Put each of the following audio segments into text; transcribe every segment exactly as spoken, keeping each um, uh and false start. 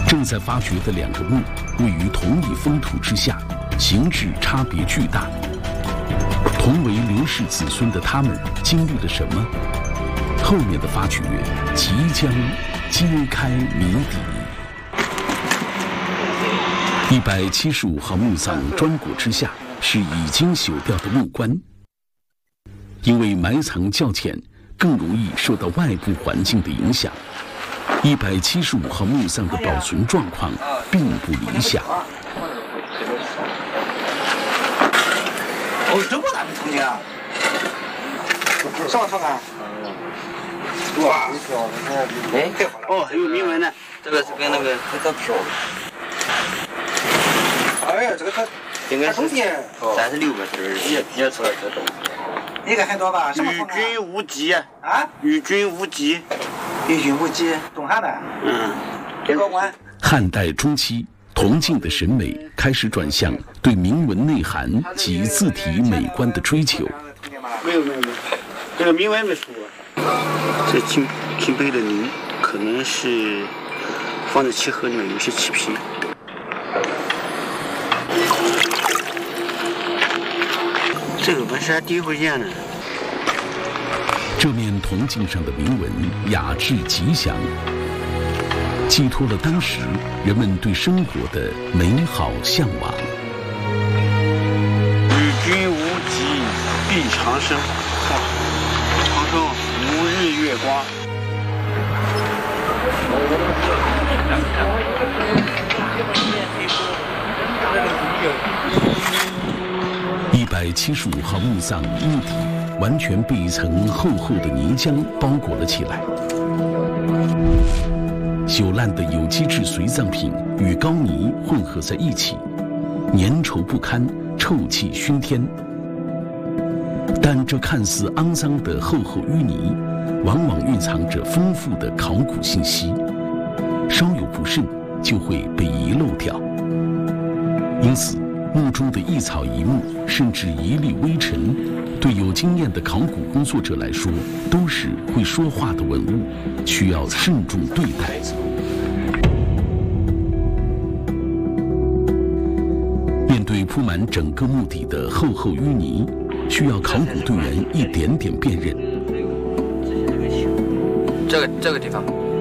正在发掘的两个墓位于同一封土之下，形制差别巨大。同为刘氏子孙的他们经历了什么？后面的发掘即将揭开谜底。一百七十五号墓葬砖椁之下是已经朽掉的木棺，因为埋藏较浅，更容易受到外部环境的影响。一百七十五号墓葬的保存状况并不理想。 哦，这么大的铜镜啊！什么铜啊？哇！哎，哦，还有铭文呢。这个是跟那个这个票。哎呀，这个它应该是三十六个字儿，也也出来这东西。那个还多吧？什么铜啊？与君无忌啊！与君无忌。与君无忌，东汉的。嗯。这个官。 汉代中期，铜镜的审美开始转向对铭文内涵及字体美观的追求。 没有没有没有，这个铭文没说。这金金杯的泥可能是放在漆盒里面有些漆皮。这个本是还第一回见呢。 这面铜镜上的铭文雅致吉祥，寄托了当时人们对生活的美好向往。 与君无忌，必长生。长生无日月光。 一百七十五号墓葬墓底完全被一层厚厚的泥浆包裹了起来。朽烂的有机质随葬品与膏泥混合在一起，粘稠不堪，臭气熏天。但这看似肮脏的厚厚淤泥，往往蕴藏着丰富的考古信息，稍有不慎就会被遗漏掉。因此，墓中的一草一木，甚至一粒微尘，对有经验的考古工作者来说，都是会说话的文物，需要慎重对待。面对铺满整个墓底的厚厚淤泥，需要考古队员一点点辨认。 这个这个地方，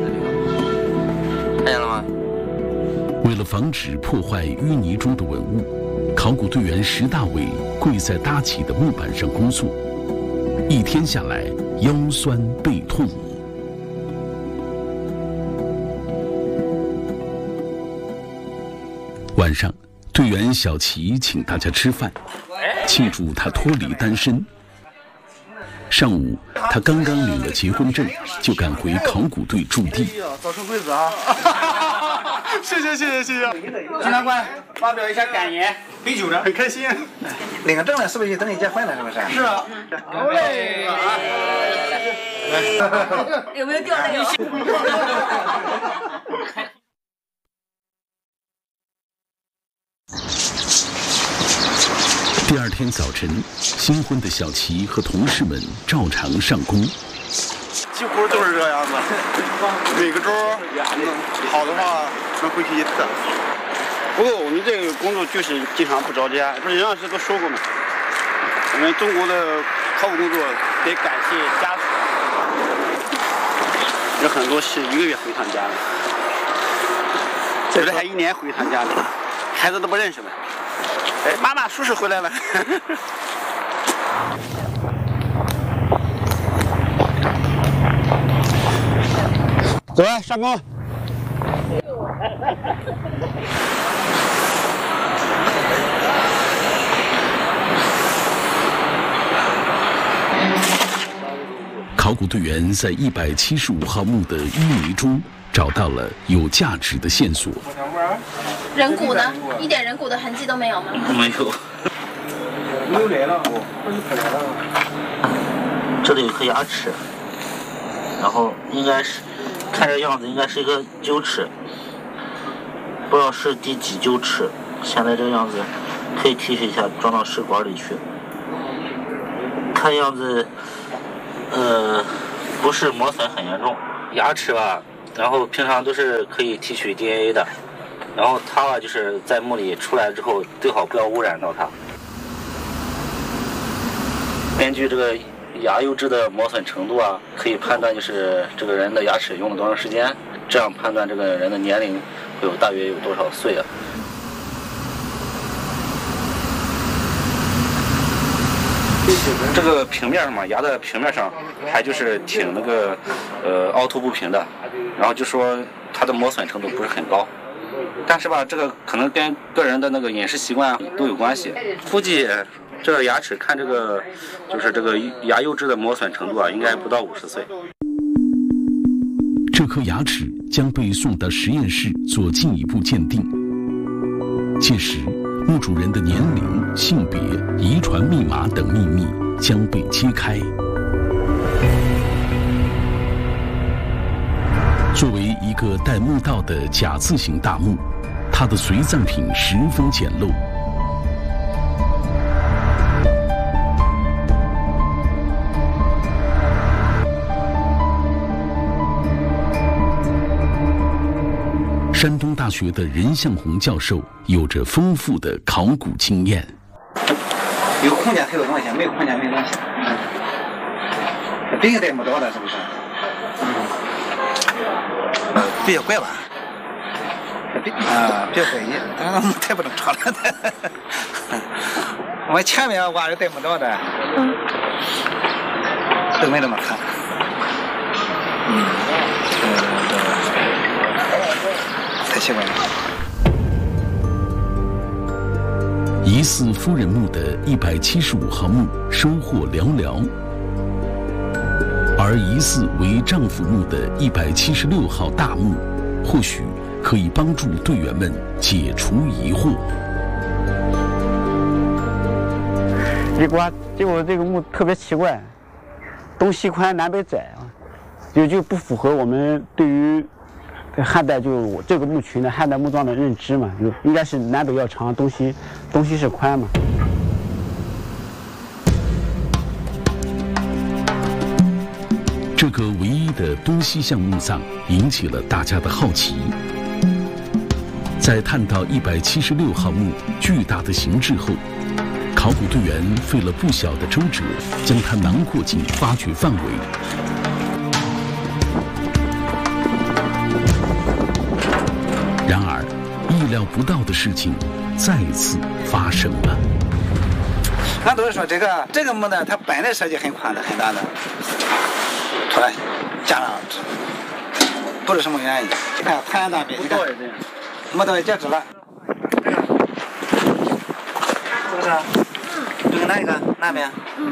看见了吗？ 为了防止破坏淤泥中的文物，考古队员石大伟跪在搭起的木板上工作，一天下来腰酸背痛。晚上，队员小齐请大家吃饭，庆祝他脱离单身。上午，他刚刚领了结婚证，就赶回考古队驻地。 早生贵子啊！谢谢谢谢谢谢。金长官发表一下感言，杯酒呢？很开心。领个证了，是不是就等你结婚了？是不是？是啊。好嘞。 有没有掉泪？ 第二天早晨，新婚的小齐和同事们照常上工。 几乎都是这样子，每个周好的话能回去一次。不过我们这个工作就是经常不着家，不是杨老师都说过吗？我们中国的考古工作得感谢家属，有很多是一个月回一趟家的，有的还一年回一趟家的，孩子都不认识了。哎，妈妈，叔叔回来了。走啊，上工。 考古队员在一百七十五号墓的淤泥中找到了有价值的线索。 人骨呢？一点人骨的痕迹都没有吗？ 没有。 又来了， 这里有颗牙齿，然后应该是看这样子应该是一个臼齿，不知道是第几臼齿。现在这样子可以提取一下，装到试管里去。看样子，呃，不是磨损很严重。 牙齿吧， 然后平常都是可以提取 D N A 的。然后它啊，就是在墓里出来之后，最好不要污染到它。根据这个牙釉质的磨损程度啊，可以判断就是这个人的牙齿用了多长时间，这样判断这个人的年龄会有大约有多少岁啊。这个平面嘛，牙的平面上还就是挺那个呃凹凸不平的，然后就说它的磨损程度不是很高。但是吧，这个可能跟个人的那个饮食习惯都有关系。估计这个牙齿看这个就是这个牙釉质的磨损程度啊，应该不到五十岁。 这颗牙齿将被送到实验室做进一步鉴定。届时，墓主人的年龄、性别、遗传密码等秘密将被揭开。作为一个带墓道的甲字形大墓，它的随葬品十分简陋。山东大学的任向红教授有着丰富的考古经验。 有空间才有东西，没有空间没东西。毕竟带墓道的，是不是？嗯，比较怪吧？比啊，比较怪异，但是太不正常了。我们前面挖的带墓道的，嗯，都没那么看。嗯，这个太奇怪了。 疑似夫人墓的一百七十五号墓收获寥寥，而疑似为丈夫墓的一百七十六号大墓，或许可以帮助队员们解除疑惑。 结果结果这个墓特别奇怪，东西宽南北窄啊，就就不符合我们对于汉代就这个墓群的汉代墓葬的认知嘛，就应该是南北要长，东西东西是宽嘛。 这个唯一的东西向墓葬引起了大家的好奇。在探到一百七十六号墓巨大的形制后，考古队员费了不小的周折，将它囊括进发掘范围。然而，意料不到的事情再次发生了。 俺都是说这个这个墓呢，它本来设计很宽的、很大的，突然加上不知什么原因。你看宽大边，你看墓道也截止了，是不是？这个哪一个？南边。嗯。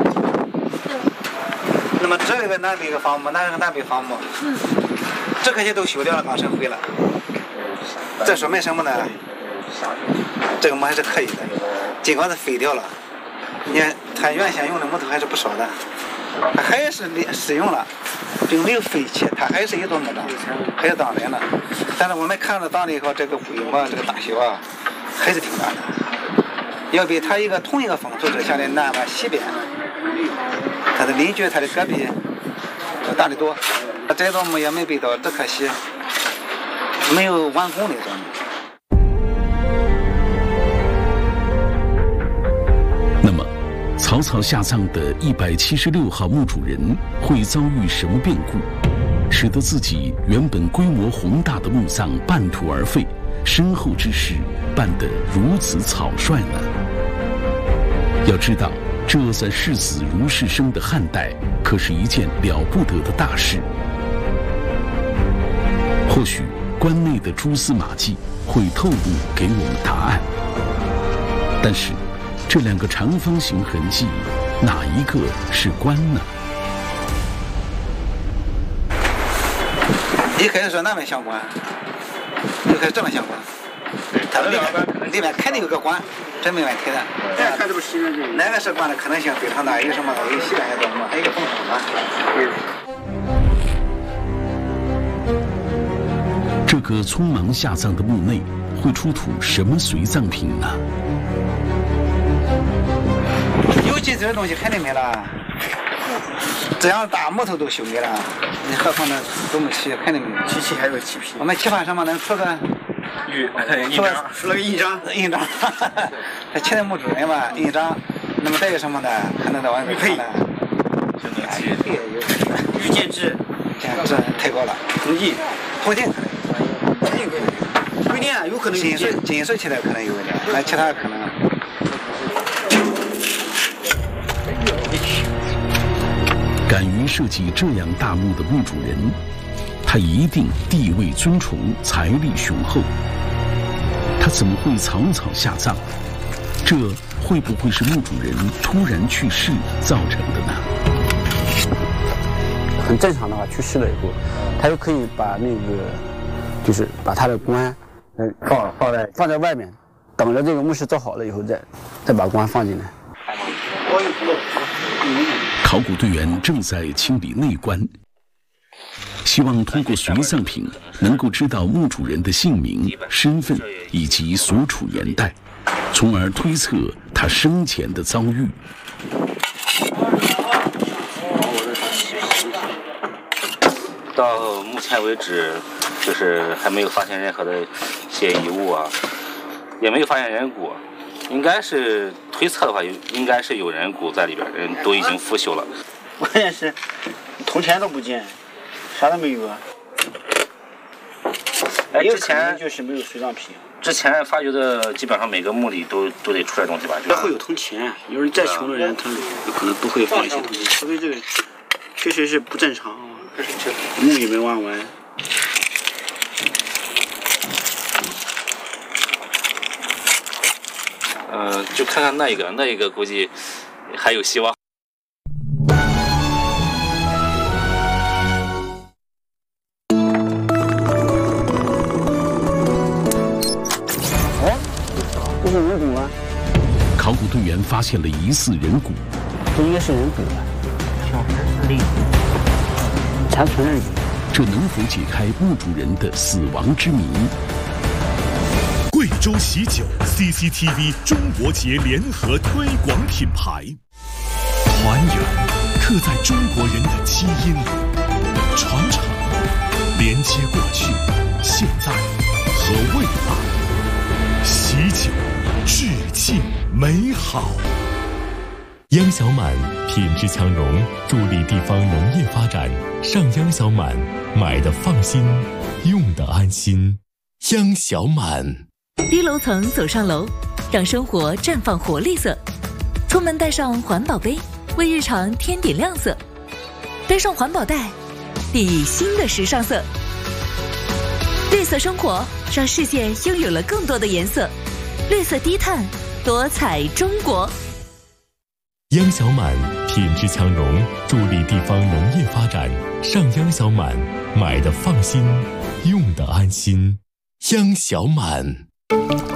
那么这个南北一个房墓，那个南北房墓。嗯。这可些都修掉了，刚生毁了。这说明什么呢？这个墓还是可以的，尽管是废掉了，你看它原先用的木头还是不少的，它还是使用了，并没有废弃，它还是一座墓葬，还是当人了。但是我们看了当了以后，这个规模这个大小啊，还是挺大的，要比它一个同一个风土之下的南边西边，它的邻居它的隔壁要大得多。这座墓也没被盗，只可惜没有完工那种。 那么，草草下葬的一百七十六号墓主人会遭遇什么变故，使得自己原本规模宏大的墓葬半途而废，身后之事办得如此草率呢？要知道，这在视死如是生的汉代，可是一件了不得的大事。或许关内的蛛丝马迹会透露给我们答案，但是这两个长方形痕迹，哪一个是关呢？ 一开始说那边像关，就开始这么像关，它里面里面肯定有个关，这没问题的。 哎，看这不西边这哪个是关的可能性非常大？有什么？有西边一个墓，还有一个东厂嘛。 这个匆忙下葬的墓内会出土什么随葬品呢？ 有金子的东西肯定没了， 这样大木头都修没了，你何况那都没漆，肯定没有。 漆漆还有漆皮。 我们漆盘上面能出个玉印章，出了个印章， 印章。这漆的墓主人嘛，印章，那么再有什么呢？可能在外面看呢。 玉建制， 这太高了。 铜镜， 铜镜， 铜镜可以。不一定啊，有可能金属金属漆的可能有一点，那其他可能。 敢于设计这样大墓的墓主人，他一定地位尊崇，财力雄厚。他怎么会草草下葬？这会不会是墓主人突然去世造成的呢？ 很正常的话，去世了以后，他就可以把那个，就是把他的棺，呃，放放在放在外面，等着这个墓室做好了以后再再把棺放进来。 考古队员正在清理内棺，希望通过随葬品能够知道墓主人的姓名、身份以及所处年代，从而推测他生前的遭遇。 到目前为止，就是还没有发现任何的一些遗物啊，也没有发现人骨。应该是推测的话，应该是有人骨在里边，人都已经腐朽了。 关键是铜钱都不见，啥都没有啊。 哎，之前就是没有随葬品。 之前发掘的基本上每个墓里都都得出来东西吧？ 这会有铜钱，有人再穷的人，他有可能不会放一些东西。除非这个确实是不正常啊，墓也没挖完。 呃，就看看那一个，那一个估计还有希望。 哎，这是人骨啊！ 考古队员发现了疑似人骨， 这应该是人骨吧？全是人骨，全全是人骨。 这能否解开墓主人的死亡之谜？ 贵州喜酒 C C T V 中国节联合推广品牌，还原刻在中国人的基因，传承连接过去、现在和未来。喜酒致敬美好。央小满品质强融，助力地方农业发展。上央小满，买的放心，用的安心。央小满。 低楼层走上楼，让生活绽放活力色。出门带上环保杯，为日常添点亮色。带上环保袋，砥砺新的时尚色。绿色生活，让世界拥有了更多的颜色。绿色低碳，多彩中国。 央小满品质强融，助力地方农业发展。上央小满，买的放心，用的安心。央小满。